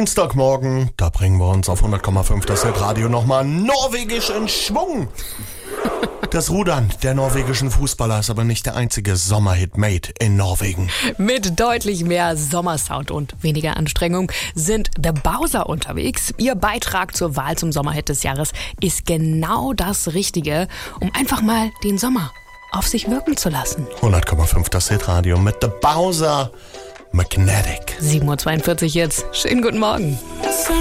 Dienstagmorgen, da bringen wir uns auf 100,5 das Hitradio nochmal norwegisch in Schwung. Das Rudern der norwegischen Fußballer ist aber nicht der einzige Sommerhit made in Norwegen. Mit deutlich mehr Sommersound und weniger Anstrengung sind The Bowser unterwegs. Ihr Beitrag zur Wahl zum Sommerhit des Jahres ist genau das Richtige, um einfach mal den Sommer auf sich wirken zu lassen. 100,5 das Hitradio mit The Bowser Magnetic. 7:42 Uhr jetzt. Schönen guten Morgen.